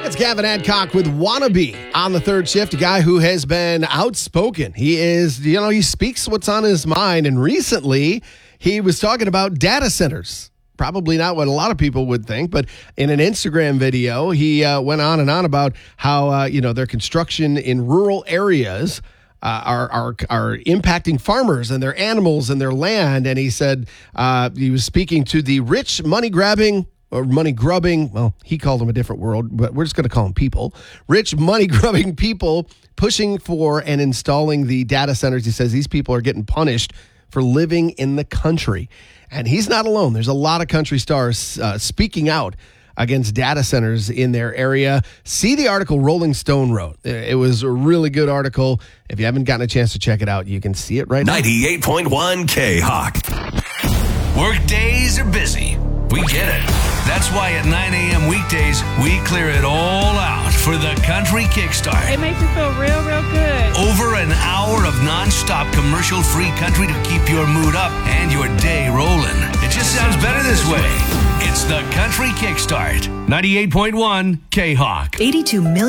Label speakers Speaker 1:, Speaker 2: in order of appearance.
Speaker 1: It's Gavin Adcock with Wannabe on the third shift, a guy who has been outspoken. He is, he speaks what's on his mind. And recently, he was talking about data centers. Probably not what a lot of people would think, but in an Instagram video, he went on and on about how, their construction in rural areas are impacting farmers and their animals and their land. And he said he was speaking to the rich, money-grabbing, or money-grubbing, well, he called them a different word, but we're just going to call them people. Rich, money-grubbing people pushing for and installing the data centers. He says these people are getting punished for living in the country. And he's not alone. There's a lot of country stars speaking out against data centers in their area. See the article Rolling Stone wrote. It was a really good article. If you haven't gotten a chance to check it out, you can see it right now.
Speaker 2: 98.1 K-Hawk. Work days are busy. We get it. That's why at 9 a.m. weekdays, we clear it all out for the Country Kickstart.
Speaker 3: It makes you feel real, real good.
Speaker 2: Over an hour of nonstop commercial-free country to keep your mood up and your day rolling. It just sounds better this way. It's the Country Kickstart. 98.1 K-Hawk.
Speaker 4: 82 million